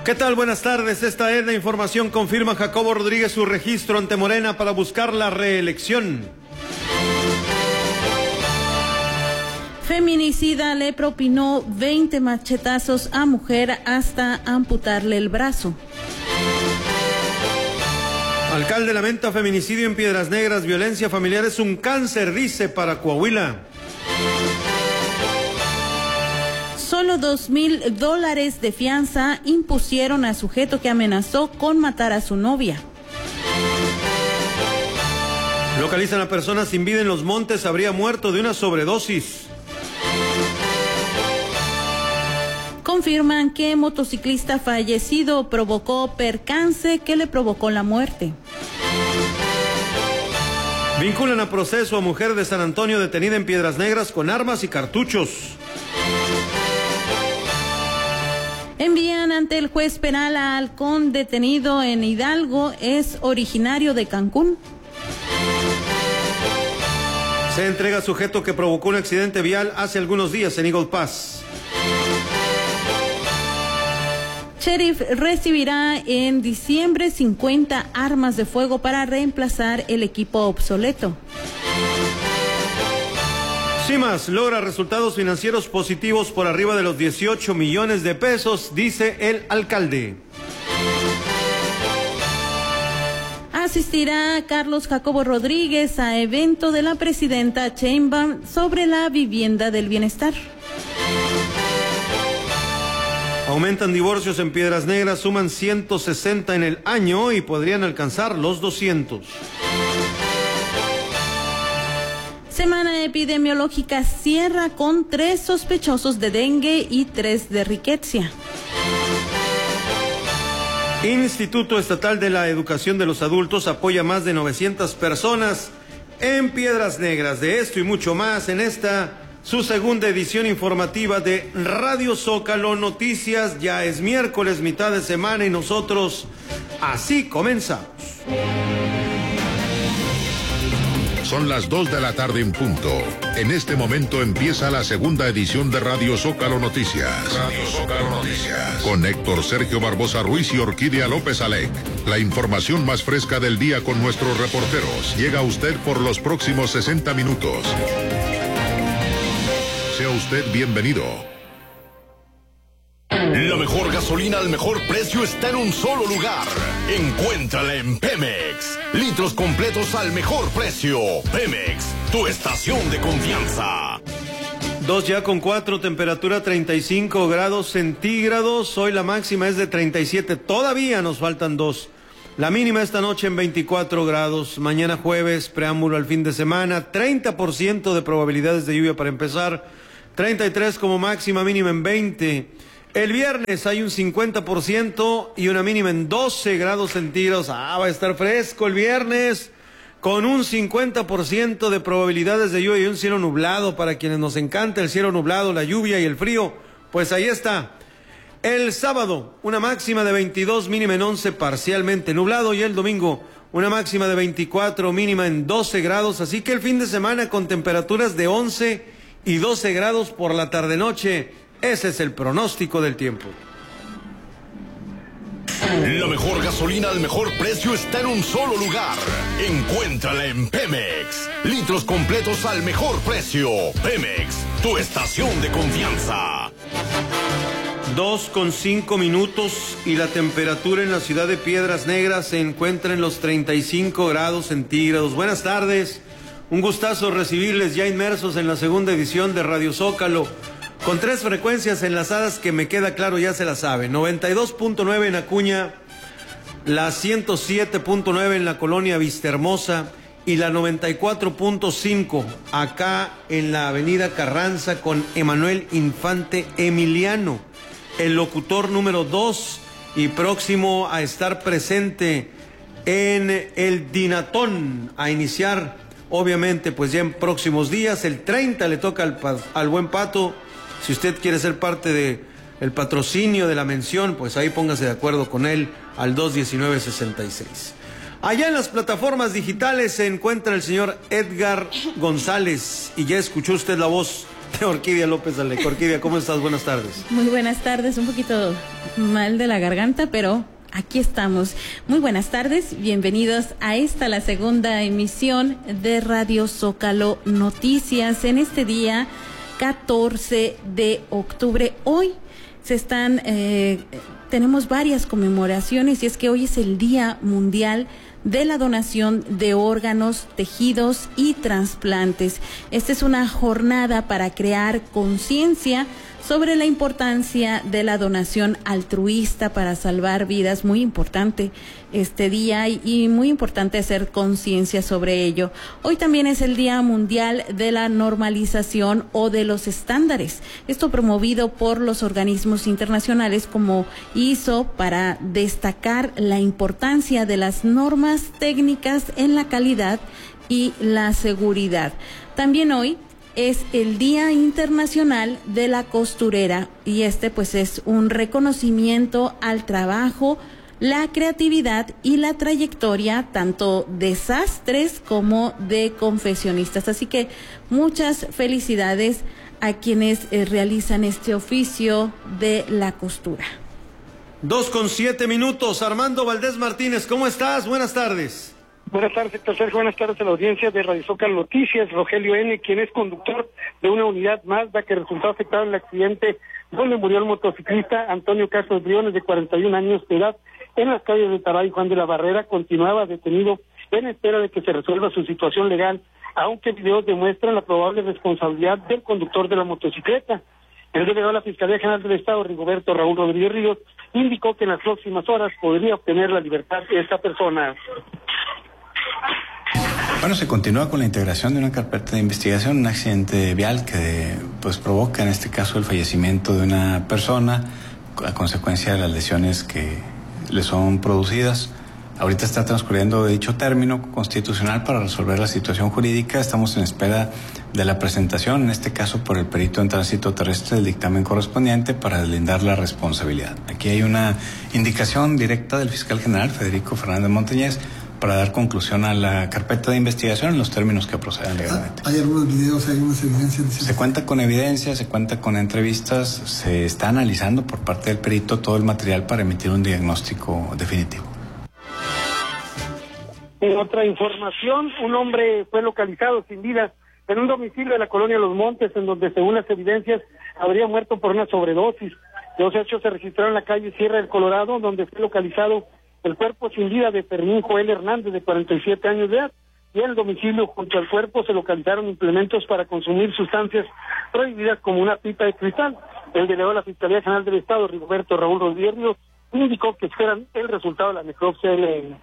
¿Qué tal? Buenas tardes. Esta es la información. Confirma Jacobo Rodríguez su registro ante Morena para buscar la reelección. Feminicida le propinó 20 machetazos a mujer hasta amputarle el brazo. Alcalde lamenta feminicidio en Piedras Negras. Violencia familiar es un cáncer, dice, para Coahuila. Solo $2,000 de fianza impusieron a sujeto que amenazó con matar a su novia. Localizan a persona sin vida en Los Montes. Habría muerto de una sobredosis. Confirman que motociclista fallecido provocó percance que le provocó la muerte. Vinculan a proceso a mujer de San Antonio detenida en Piedras Negras con armas y cartuchos. Envían ante el juez penal a halcón detenido en Hidalgo, es originario de Cancún. Se entrega sujeto que provocó un accidente vial hace algunos días en Eagle Pass. Sheriff recibirá en diciembre 50 armas de fuego para reemplazar el equipo obsoleto. CIMAS logra resultados financieros positivos por arriba de los 18 millones de pesos, dice el alcalde. Asistirá Carlos Jacobo Rodríguez a evento de la presidenta Sheinbaum sobre la vivienda del bienestar. Aumentan divorcios en Piedras Negras, suman 160 en el año y podrían alcanzar los 200. Semana epidemiológica cierra con 3 sospechosos de dengue y 3 de riqueza. Instituto Estatal de la Educación de los Adultos apoya a más de 900 personas en Piedras Negras. De esto y mucho más en esta, su segunda edición informativa de Radio Zócalo Noticias. Ya es miércoles, mitad de semana, y nosotros así comenzamos. Son las 2 de la tarde en punto. En este momento empieza la segunda edición de Radio Zócalo Noticias. Radio Zócalo Noticias. Con Héctor Sergio Barbosa Ruiz y Orquídea López Alec. La información más fresca del día con nuestros reporteros. Llega a usted por los próximos 60 minutos. Sea usted bienvenido. La mejor gasolina al mejor precio está en un solo lugar. Encuéntrala en Pemex. Litros completos al mejor precio. Pemex, tu estación de confianza. 2:04, temperatura 35 grados centígrados. Hoy la máxima es de 37. Todavía nos faltan 2. La mínima esta noche en 24 grados. Mañana jueves, preámbulo al fin de semana. 30% de probabilidades de lluvia para empezar. 33 como máxima, mínima en 20. El viernes hay un 50% y una mínima en 12 grados centígrados. Va a estar fresco el viernes con un 50% de probabilidades de lluvia y un cielo nublado. Para quienes nos encanta el cielo nublado, la lluvia y el frío, pues ahí está. El sábado, una máxima de 22, mínima en 11, parcialmente nublado. Y el domingo, una máxima de 24, mínima en 12 grados. Así que el fin de semana con temperaturas de 11 y 12 grados por la tarde-noche. Ese es el pronóstico del tiempo. La mejor gasolina al mejor precio está en un solo lugar. Encuéntrala en Pemex. Litros completos al mejor precio. Pemex, tu estación de confianza. 2:05 minutos y la temperatura en la ciudad de Piedras Negras se encuentra en los 35 grados centígrados. Buenas tardes, un gustazo recibirles ya inmersos en la segunda edición de Radio Zócalo, con 3 frecuencias enlazadas que me queda claro ya se la saben. 92.9 en Acuña, la 107.9 en la colonia Vistahermosa y la 94.5 acá en la avenida Carranza con Emanuel Infante Emiliano, el locutor número 2 y próximo a estar presente en el Dinatón, a iniciar obviamente pues ya en próximos días. El 30 le toca al buen Pato. Si usted quiere ser parte del patrocinio de la mención, pues ahí póngase de acuerdo con él al 219-66. Allá en las plataformas digitales se encuentra el señor Edgar González y ya escuchó usted la voz Orquídea López Aleco. Orquídea, ¿cómo estás? Buenas tardes. Muy buenas tardes, un poquito mal de la garganta, pero aquí estamos. Muy buenas tardes, bienvenidos a la segunda emisión de Radio Zócalo Noticias en este día 14 de octubre. Hoy tenemos varias conmemoraciones y es que hoy es el Día Mundial de la Donación de Órganos, Tejidos y Trasplantes. Esta es una jornada para crear conciencia sobre la importancia de la donación altruista para salvar vidas. Muy importante este día y muy importante hacer conciencia sobre ello. Hoy también es el Día Mundial de la Normalización o de los Estándares. Esto promovido por los organismos internacionales como ISO para destacar la importancia de las normas técnicas en la calidad y la seguridad. También hoy es el Día Internacional de la Costurera y pues es un reconocimiento al trabajo, la creatividad y la trayectoria tanto de sastres como de confeccionistas. Así que muchas felicidades a quienes realizan este oficio de la costura. 2:07. Armando Valdés Martínez, ¿cómo estás? Buenas tardes. Buenas tardes, Héctor Sergio. Buenas tardes a la audiencia de Radio Zócalo Noticias. Rogelio N., quien es conductor de una unidad Mazda que resultó afectado en el accidente donde murió el motociclista Antonio Castro Briones, de 41 años de edad, en las calles de Tará y Juan de la Barrera, continuaba detenido en espera de que se resuelva su situación legal, aunque videos demuestran la probable responsabilidad del conductor de la motocicleta. El delegado de la Fiscalía General del Estado, Rigoberto Raúl Rodríguez Ríos, indicó que en las próximas horas podría obtener la libertad de esta persona. Bueno, se continúa con la integración de una carpeta de investigación, un accidente vial que pues provoca en este caso el fallecimiento de una persona a consecuencia de las lesiones que le son producidas. Ahorita está transcurriendo dicho término constitucional para resolver la situación jurídica. Estamos en espera de la presentación, en este caso por el perito en tránsito terrestre, del dictamen correspondiente para deslindar la responsabilidad. Aquí hay una indicación directa del fiscal general, Federico Fernández Montañez, para dar conclusión a la carpeta de investigación en los términos que procedan legalmente. ¿Hay algunos videos, hay algunas evidencias? Se cuenta con evidencias, se cuenta con entrevistas, se está analizando por parte del perito todo el material para emitir un diagnóstico definitivo. En otra información, un hombre fue localizado sin vida en un domicilio de la colonia Los Montes, en donde según las evidencias habría muerto por una sobredosis. Los hechos se registraron en la calle Sierra del Colorado, donde fue localizado el cuerpo sin vida de Fermín Joel Hernández, de 47 años de edad, y en el domicilio junto al cuerpo se localizaron implementos para consumir sustancias prohibidas como una pipa de cristal. El delegado de la Fiscalía General del Estado, Rigoberto Raúl Rodríguez Ríos, indicó que esperan el resultado de la necropsia del...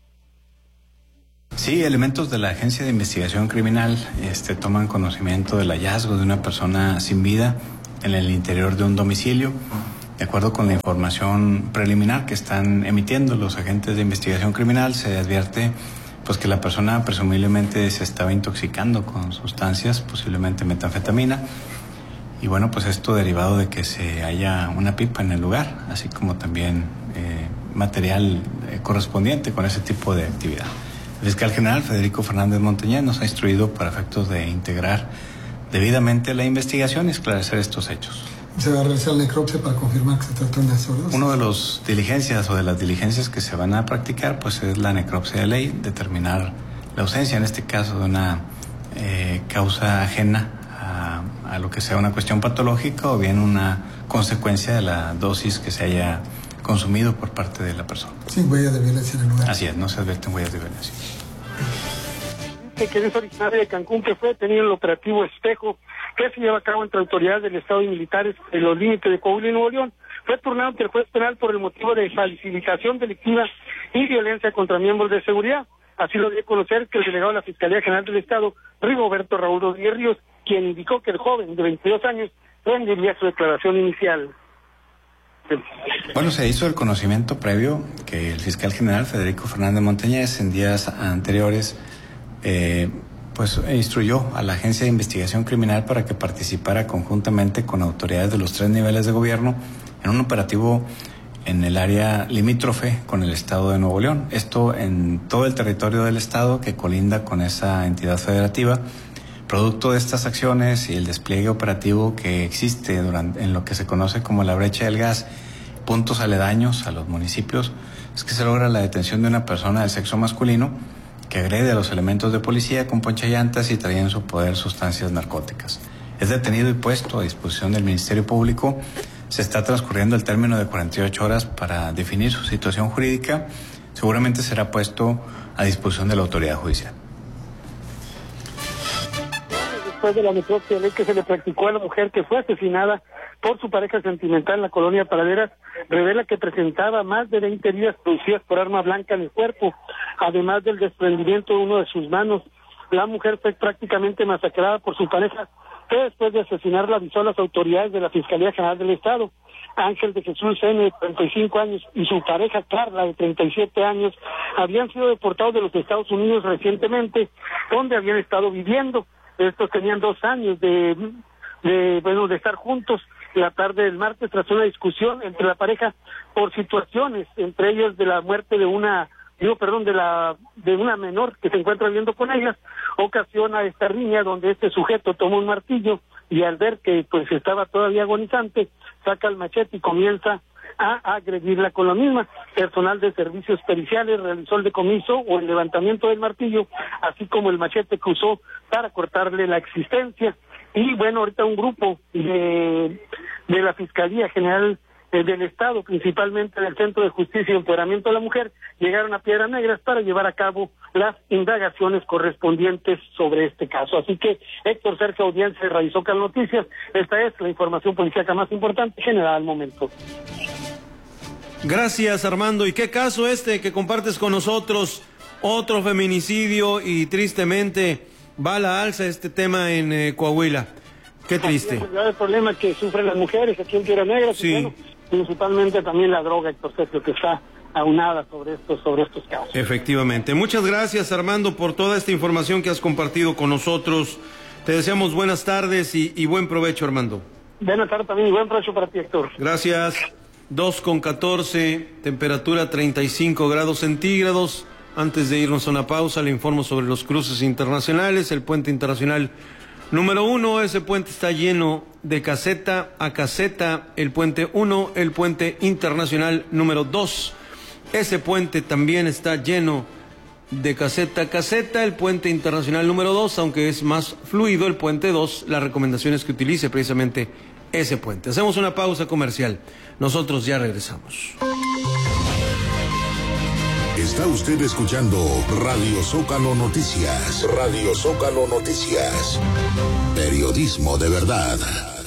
Sí, elementos de la Agencia de Investigación Criminal toman conocimiento del hallazgo de una persona sin vida en el interior de un domicilio. De acuerdo con la información preliminar que están emitiendo los agentes de investigación criminal, se advierte pues que la persona presumiblemente se estaba intoxicando con sustancias, posiblemente metanfetamina, y bueno, pues esto derivado de que se haya una pipa en el lugar, así como también material correspondiente con ese tipo de actividad. El fiscal general Federico Fernández Montañez nos ha instruido para efectos de integrar debidamente la investigación y esclarecer estos hechos. ¿Se va a realizar la necropsia para confirmar que se trató de una sobredosis? Uno de las diligencias que se van a practicar pues es la necropsia de ley, determinar la ausencia en este caso de una causa ajena a lo que sea una cuestión patológica o bien una consecuencia de la dosis que se haya consumido por parte de la persona. Sin huellas de violencia en el lugar. Así es, no se advierten huellas de violencia. Que es originario de Cancún, que fue detenido en el operativo Espejo, que se lleva a cabo entre autoridades del Estado y militares en los límites de Coahuila y Nuevo León. Fue turnado ante el juez penal por el motivo de facilitación delictiva y violencia contra miembros de seguridad. Así lo dio a conocer que el delegado de la Fiscalía General del Estado, Rigoberto Raúl Rodríguez Ríos, quien indicó que el joven de 22 años rendiría su declaración inicial. Bueno, se hizo el conocimiento previo que el fiscal general Federico Fernández Montañez en días anteriores pues instruyó a la Agencia de Investigación Criminal para que participara conjuntamente con autoridades de los 3 niveles de gobierno en un operativo en el área limítrofe con el estado de Nuevo León. Esto en todo el territorio del estado que colinda con esa entidad federativa, Producto de estas acciones y el despliegue operativo que existe en lo que se conoce como la brecha del gas, puntos aledaños a los municipios, es que se logra la detención de una persona del sexo masculino que agrede a los elementos de policía con ponchallantas y traía en su poder sustancias narcóticas. Es detenido y puesto a disposición del Ministerio Público. Se está transcurriendo el término de 48 horas para definir su situación jurídica. Seguramente será puesto a disposición de la autoridad judicial. Después de la necropsia que se le practicó a la mujer que fue asesinada por su pareja sentimental en la colonia Praderas, revela que presentaba más de 20 heridas producidas por arma blanca en el cuerpo, además del desprendimiento de uno de sus manos. La mujer fue prácticamente masacrada por su pareja, que después de asesinarla avisó a las autoridades de la Fiscalía General del Estado. Ángel de Jesús N., de 35 años, y su pareja Carla, de 37 años, habían sido deportados de los Estados Unidos recientemente, donde habían estado viviendo. Estos tenían 2 años de estar juntos. La tarde del martes, tras una discusión entre la pareja por situaciones, entre ellas de la muerte de una menor que se encuentra viviendo con ellas, ocasiona esta riña donde este sujeto toma un martillo y al ver que pues estaba todavía agonizante, saca el machete y comienza a agredirla con la misma. Personal de servicios periciales realizó el decomiso o el levantamiento del martillo, así como el machete que usó para cortarle la existencia. Y bueno, ahorita un grupo de la Fiscalía General del Estado, principalmente del Centro de Justicia y Empoderamiento de la Mujer, llegaron a Piedras Negras para llevar a cabo las indagaciones correspondientes sobre este caso. Así que Héctor Sergio Audiencia realizó Cal Noticias. Esta es la información policíaca más importante generada al momento. Gracias, Armando. ¿Y qué caso que compartes con nosotros? Otro feminicidio y tristemente va a la alza este tema en Coahuila. Qué triste. Es el grave problema que sufren las mujeres aquí en Piedras Negras. Sí. Y bueno, principalmente también la droga, Héctor Sergio, que está aunada sobre estos casos. Efectivamente. Muchas gracias, Armando, por toda esta información que has compartido con nosotros. Te deseamos buenas tardes y buen provecho, Armando. Buenas tardes también y buen provecho para ti, Héctor. Gracias. 2:14, temperatura 35 grados centígrados. Antes de irnos a una pausa, le informo sobre los cruces internacionales. El puente internacional número 1, ese puente está lleno de caseta a caseta. El puente 1, el puente internacional número 2. Ese puente también está lleno de caseta a caseta. El puente internacional número 2, aunque es más fluido el puente 2, la recomendación es que utilice precisamente ese puente. Hacemos una pausa comercial. Nosotros ya regresamos. Está usted escuchando Radio Zócalo Noticias. Radio Zócalo Noticias. Periodismo de verdad.